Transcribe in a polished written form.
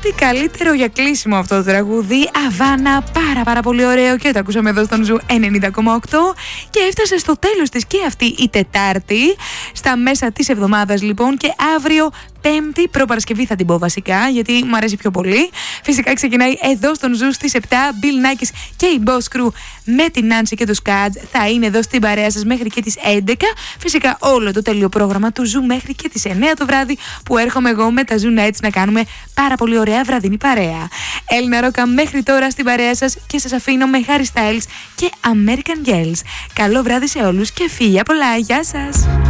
ό,τι καλύτερο για κλείσιμο αυτό το τραγούδι. Αβάνα, πάρα πολύ ωραίο και το ακούσαμε εδώ στον Ζου 90,8 και έφτασε στο τέλος της και αυτή η Τετάρτη, στα μέσα της εβδομάδας λοιπόν, και αύριο Πέμπτη, προπαρασκευή θα την πω βασικά, γιατί μου αρέσει πιο πολύ. Φυσικά ξεκινάει εδώ στον Ζου στις 7. Bill Nackis και η Boss Crew με την Nancy και τους Cads θα είναι εδώ στην παρέα σας μέχρι και τις 11. Φυσικά όλο το τέλειο πρόγραμμα του Ζου μέχρι και τις 9 το βράδυ, που έρχομαι εγώ με τα Ζου Nights να κάνουμε πάρα πολύ ωραία βραδινή παρέα. Έλληνα Ρόκα μέχρι τώρα στην παρέα σας και σας αφήνω με Harry Styles και American Girls. Καλό βράδυ σε όλους και φιλιά πολλά. Γεια σας!